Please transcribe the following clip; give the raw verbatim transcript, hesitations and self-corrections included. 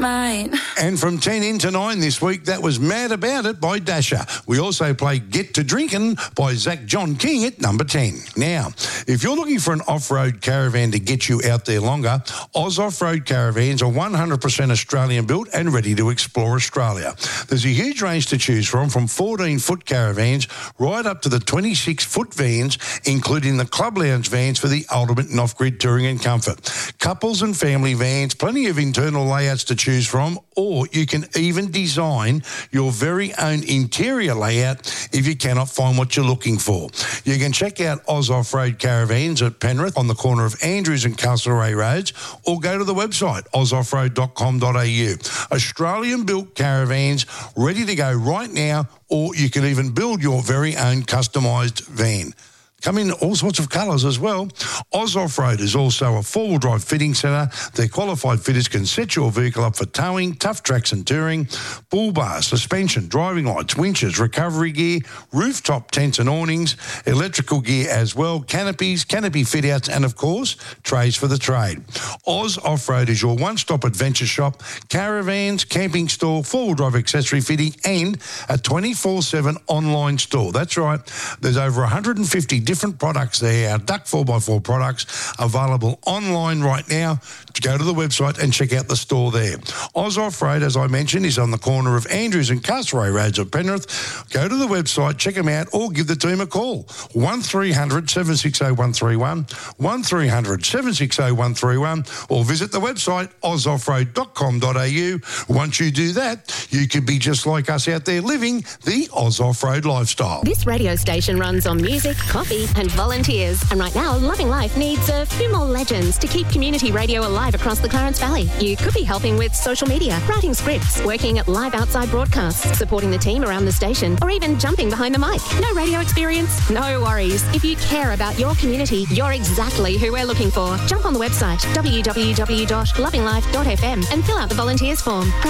mine. And from ten into nine this week, that was Mad About It by Dasher. We also play Get to Drinkin' by Zach John King at number ten. Now, if you're looking for an off-road caravan to get you out there longer, Oz Off-Road Caravans are one hundred percent Australian built and ready to explore Australia. There's a huge range to choose from, from fourteen-foot caravans right up to the twenty-six-foot vans, including the Club Lounge vans for the ultimate in off-grid touring and comfort. Couples and family vans, plenty of internal layouts to choose from, or you can even design your very own interior layout if you cannot find what you're looking for. You can check out Oz Off-Road Caravans at Penrith on the corner of Andrews and Castlereagh Roads, or go to the website oz off road dot com dot a u. Australian-built caravans ready to go right now, or you can even build your very own customised van. Come in all sorts of colours as well. Oz Off-Road is also a four-wheel drive fitting centre. Their qualified fitters can set your vehicle up for towing, tough tracks and touring, bull bars, suspension, driving lights, winches, recovery gear, rooftop tents and awnings, electrical gear as well, canopies, canopy fit-outs and, of course, trays for the trade. Oz Off-Road is your one-stop adventure shop, caravans, camping store, four-wheel drive accessory fitting and a twenty-four seven online store. That's right. There's over one hundred fifty different products there, our Duck four by four products available online right now. Go to the website and check out the store there. Oz Off-Road, as I mentioned, is on the corner of Andrews and Castlereagh Roads at Penrith. Go to the website, check them out, or give the team a call. one three hundred seven six zero one three one, one three hundred seven six zero one three one, or visit the website oz off road dot com dot a u. Once you do that, you could be just like us out there living the Oz Off-Road lifestyle. This radio station runs on music, coffee and volunteers. And right now, Loving Life needs a few more legends to keep community radio alive across the Clarence Valley. You could be helping with social media, writing scripts, working at live outside broadcasts, supporting the team around the station, or even jumping behind the mic. No radio experience? No worries. If you care about your community, you're exactly who we're looking for. Jump on the website w w w dot loving life dot f m and fill out the volunteers form.